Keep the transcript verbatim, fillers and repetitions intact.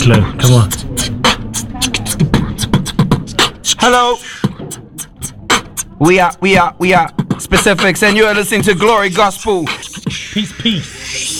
slow. Come on. Hello. We are, we are, we are Specifics, and you are listening to Glory Gospel. Peace, peace.